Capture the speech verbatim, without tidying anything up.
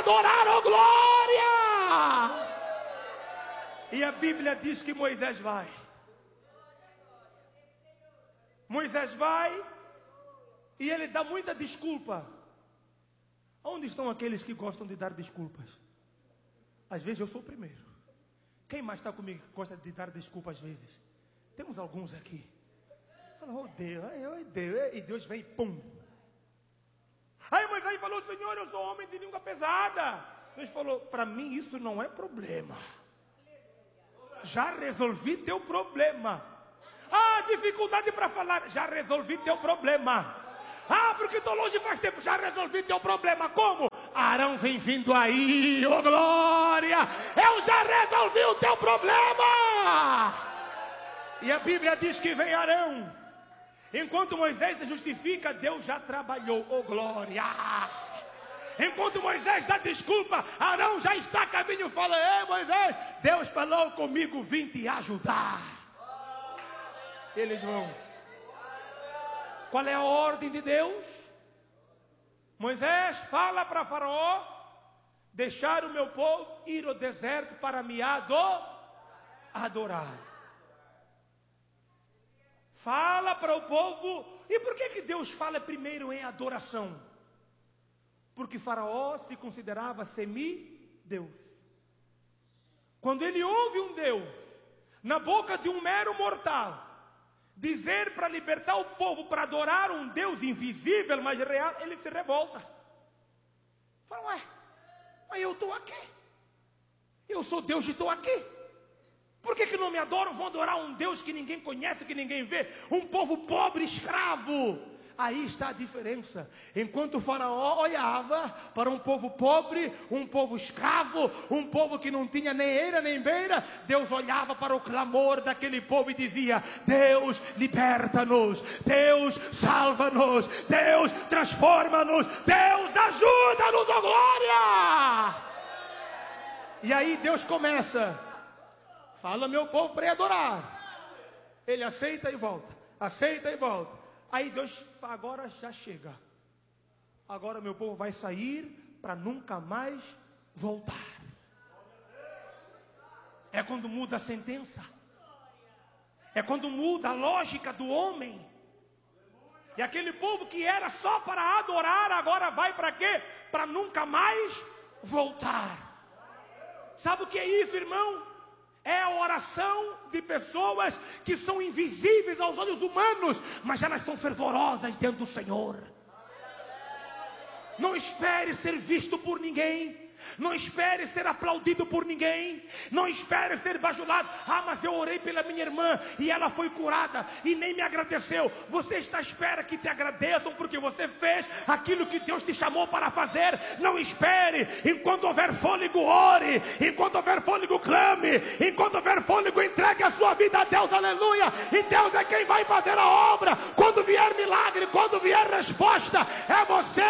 adorar, oh glória! E a Bíblia diz que Moisés vai. Moisés vai e ele dá muita desculpa. Onde estão aqueles que gostam de dar desculpas? Às vezes eu sou o primeiro. Quem mais está comigo que gosta de dar desculpas às vezes? Temos alguns aqui. Fala, oh Deus, oh Deus, e Deus vem, pum. Aí Moisés falou, Senhor, eu sou homem de língua pesada. Deus falou, para mim isso não é problema. Já resolvi teu problema. Ah, dificuldade para falar, já resolvi teu problema. Ah, porque estou longe faz tempo, já resolvi teu problema. Como? Arão vem vindo aí, ô oh glória. Eu já resolvi o teu problema. E a Bíblia diz que vem Arão. Enquanto Moisés se justifica, Deus já trabalhou, ô oh glória. Enquanto Moisés dá desculpa, Arão já está a caminho e fala, ei Moisés, Deus falou comigo, vim te ajudar. Eles vão. Qual é a ordem de Deus? Moisés fala para Faraó, deixar o meu povo ir ao deserto para me adorar. Fala para o povo. E por que que Deus fala primeiro em adoração? Porque Faraó se considerava semi-deus. Quando ele ouve um Deus na boca de um mero mortal dizer para libertar o povo para adorar um Deus invisível, mas real, ele se revolta. Fala, ué, mas eu estou aqui. Eu sou Deus e estou aqui. Por que que não me adoram? Vão adorar um Deus que ninguém conhece, que ninguém vê. Um povo pobre, escravo. Aí está a diferença. Enquanto o Faraó olhava para um povo pobre, um povo escravo, um povo que não tinha nem eira nem beira, Deus olhava para o clamor daquele povo e dizia, Deus liberta-nos, Deus salva-nos, Deus transforma-nos, Deus ajuda-nos, ó glória! E aí Deus começa, fala meu povo para ir adorar. Ele aceita e volta, aceita e volta. Aí Deus, agora já chega. Agora meu povo vai sair para nunca mais voltar. É quando muda a sentença. É quando muda a lógica do homem. E aquele povo que era só para adorar, agora vai para quê? Para nunca mais voltar. Sabe o que é isso, irmão? É a oração de pessoas que são invisíveis aos olhos humanos, mas elas são fervorosas diante do Senhor. Não espere ser visto por ninguém. Não espere ser aplaudido por ninguém. Não espere ser bajulado. Ah, mas eu orei pela minha irmã e ela foi curada e nem me agradeceu. Você está à espera que te agradeçam porque você fez aquilo que Deus te chamou para fazer. Não espere. Enquanto houver fôlego, ore. Enquanto houver fôlego, clame. Enquanto houver fôlego, entregue a sua vida a Deus, aleluia. E Deus é quem vai fazer a obra. Quando vier milagre, quando vier resposta, é você